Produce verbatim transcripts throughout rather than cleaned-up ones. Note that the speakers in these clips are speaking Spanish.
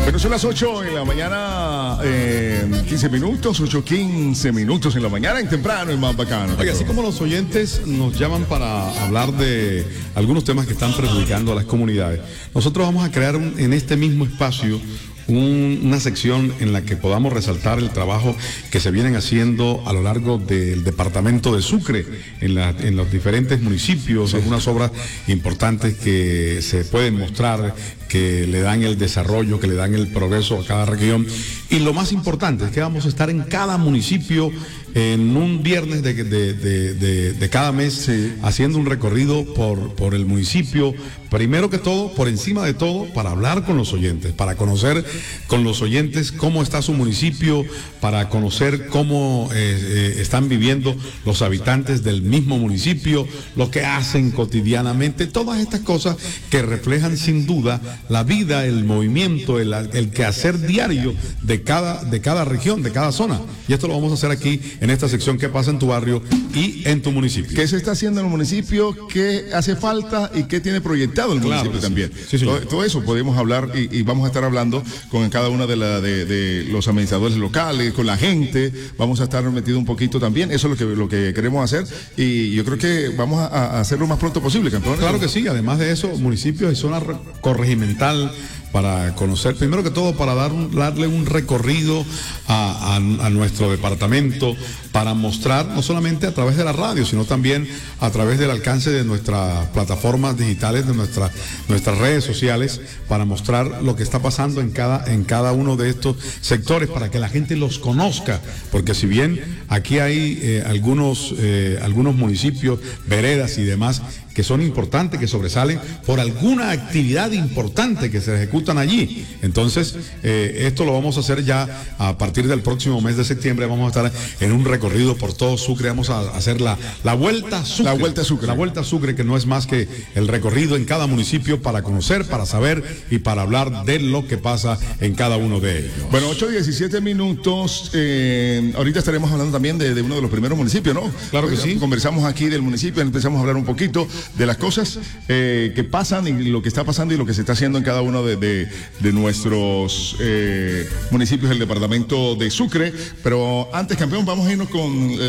Bueno, son las ocho en la mañana, eh, quince minutos, ocho quince minutos en la mañana, en temprano, en más bacano. Oye, así como los oyentes nos llaman para hablar de algunos temas que están perjudicando a las comunidades, nosotros vamos a crear un, en este mismo espacio Un, una sección en la que podamos resaltar el trabajo que se vienen haciendo a lo largo del departamento de Sucre, en, la, en los diferentes municipios, sí. Algunas obras importantes que se pueden mostrar, que le dan el desarrollo, que le dan el progreso a cada región. Y lo más importante es que vamos a estar en cada municipio en un viernes de, de, de, de, de cada mes, sí. Haciendo un recorrido por, por el municipio, primero que todo, por encima de todo, para hablar con los oyentes, para conocer con los oyentes cómo está su municipio, para conocer cómo eh, eh, están viviendo los habitantes del mismo municipio, lo que hacen cotidianamente, todas estas cosas que reflejan sin duda la vida, el movimiento, el, el quehacer diario de cada, de cada región, de cada zona. Y esto lo vamos a hacer aquí en esta sección que pasa en tu barrio y en tu municipio. ¿Qué se está haciendo en el municipio? ¿Qué hace falta y qué tiene proyectado el municipio claro, también? Sí, sí, todo, todo eso podemos hablar y, y vamos a estar hablando con cada uno de, la, de, de los administradores locales, con la gente. Vamos a estar metidos un poquito también. Eso es lo que, lo que queremos hacer y yo creo que vamos a, a hacerlo lo más pronto posible, campeón. Claro que sí. Además de eso, municipios y zona corregimental, para conocer, primero que todo, para dar un, darle un recorrido a, a, a nuestro departamento, para mostrar, no solamente a través de la radio, sino también a través del alcance de nuestras plataformas digitales, de nuestra, nuestras redes sociales, para mostrar lo que está pasando en cada, en cada uno de estos sectores, para que la gente los conozca, porque si bien aquí hay eh, algunos, eh, algunos municipios, veredas y demás, que son importantes, que sobresalen por alguna actividad importante que se ejecutan allí. Entonces, eh, esto lo vamos a hacer ya a partir del próximo mes de septiembre. Vamos a estar en un recorrido por todo Sucre. Vamos a hacer la, la Vuelta Sucre. La Vuelta Sucre. La Vuelta Sucre, que no es más que el recorrido en cada municipio para conocer, para saber y para hablar de lo que pasa en cada uno de ellos. Bueno, ocho diecisiete minutos. Eh, ahorita estaremos hablando también de, de uno de los primeros municipios, ¿no? Claro que sí. Conversamos aquí del municipio, empezamos a hablar un poquito de las cosas eh, que pasan y lo que está pasando y lo que se está haciendo en cada uno de, de, de nuestros eh, municipios del departamento de Sucre. Pero antes, campeón, vamos a irnos con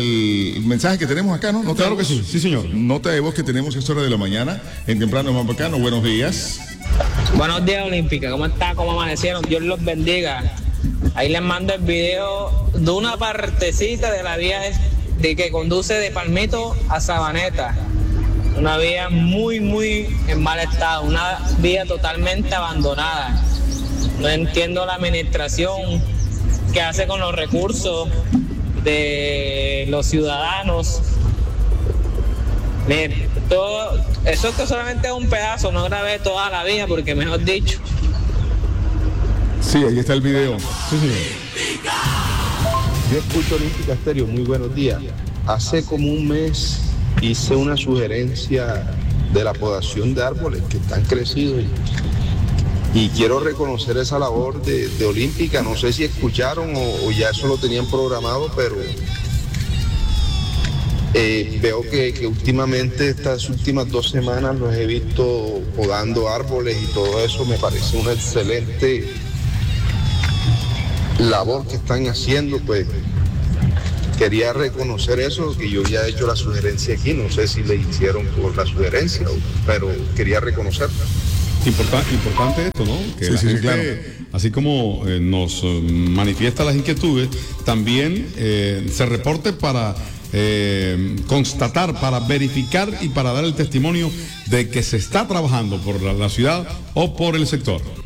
el mensaje que tenemos acá, ¿no? Claro que sí, sí, señor. Nota de voz que tenemos a esta hora de la mañana en Temprano Más Bacano. Buenos días. Buenos días, Olímpica. ¿Cómo está? ¿Cómo amanecieron? Dios los bendiga. Ahí les mando el video de una partecita de la vía de que conduce de Palmito a Sabaneta. Una vía muy, muy en mal estado, una vía totalmente abandonada. No entiendo la administración que hace con los recursos de los ciudadanos. Miren, todo, eso es que solamente es un pedazo, no grabé toda la vía porque mejor dicho. Sí, ahí está el video. Sí, sí. Yo escucho Olímpica Estéreo, muy buenos días. Hace como un mes hice una sugerencia de la podación de árboles que están crecidos y, y quiero reconocer esa labor de, de Olímpica. No sé si escucharon o, o ya eso lo tenían programado, pero eh, veo que, que últimamente estas últimas dos semanas los he visto podando árboles y todo eso. Me parece una excelente labor que están haciendo, pues. Quería reconocer eso, que yo ya he hecho la sugerencia aquí, no sé si le hicieron por la sugerencia, pero quería reconocerlo. Importante, importante esto, ¿no? Que sí, la sí, gente, claro. Así como eh, nos eh, manifiesta las inquietudes, también eh, se reporte para eh, constatar, para verificar y para dar el testimonio de que se está trabajando por la, la ciudad o por el sector.